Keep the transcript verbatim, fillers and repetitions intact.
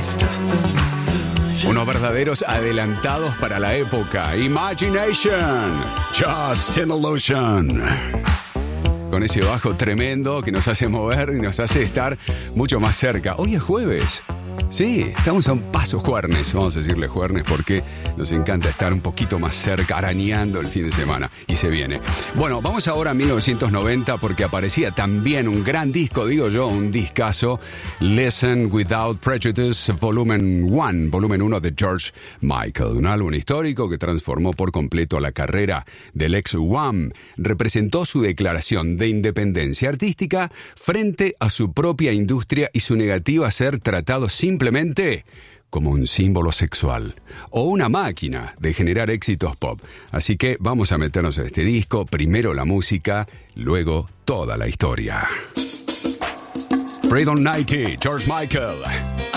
Unos verdaderos adelantados para la época. Imagination, Just an Illusion. Con ese bajo tremendo que nos hace mover y nos hace estar mucho más cerca. Hoy es jueves. Sí, estamos a un paso jueves, vamos a decirle jueves porque nos encanta estar un poquito más cerca, arañando el fin de semana, y se viene. Bueno, vamos ahora a mil novecientos noventa porque aparecía también un gran disco, digo yo, un discazo, Listen Without Prejudice, volumen uno, volumen uno de George Michael, un álbum histórico que transformó por completo la carrera del ex Wham, representó su declaración de independencia artística frente a su propia industria y su negativa a ser tratado simplemente como un símbolo sexual o una máquina de generar éxitos pop. Así que vamos a meternos en este disco, primero la música, luego toda la historia. Freedom noventa, George Michael,